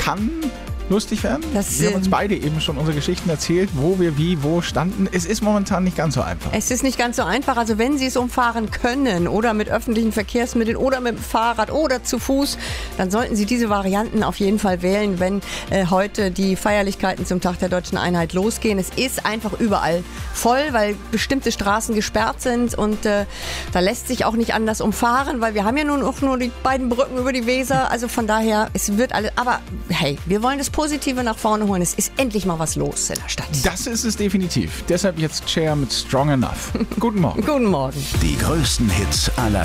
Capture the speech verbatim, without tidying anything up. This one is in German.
kann lustig werden. Das, wir haben uns ähm, beide eben schon unsere Geschichten erzählt, wo wir wie, wo standen. Es ist momentan nicht ganz so einfach. Es ist nicht ganz so einfach. Also wenn Sie es umfahren können oder mit öffentlichen Verkehrsmitteln oder mit dem Fahrrad oder zu Fuß, dann sollten Sie diese Varianten auf jeden Fall wählen, wenn äh, heute die Feierlichkeiten zum Tag der Deutschen Einheit losgehen. Es ist einfach überall voll, weil bestimmte Straßen gesperrt sind und äh, da lässt sich auch nicht anders umfahren, weil wir haben ja nun auch nur die beiden Brücken über die Weser. Also von daher, es wird alles. Aber hey, wir wollen das Positive nach vorne holen. Es ist endlich mal was los in der Stadt. Das ist es definitiv. Deshalb jetzt Cher mit Strong Enough. Guten Morgen. Guten Morgen. Die größten Hits aller